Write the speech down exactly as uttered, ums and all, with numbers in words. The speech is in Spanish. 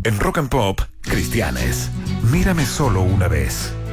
En Rock and Pop, Cristianes. Mírame solo una vez.